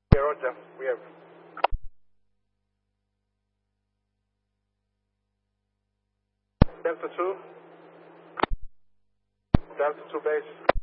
Yeah, Roger. We have. Delta 2. Delta 2 base.